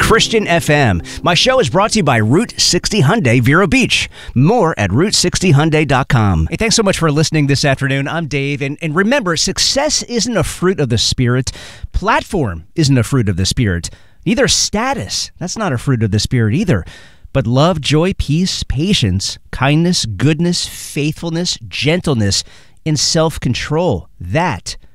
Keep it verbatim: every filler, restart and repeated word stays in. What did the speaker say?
Christian F M. My show is brought to you by Route sixty Hyundai Vero Beach. More at route sixty hyundai dot com. Hey, thanks so much for listening this afternoon. I'm Dave, and, and remember, success isn't a fruit of the Spirit. Platform isn't a fruit of the Spirit. Neither status. That's not a fruit of the Spirit either. But love, joy, peace, patience, kindness, goodness, faithfulness, gentleness, and self-control. That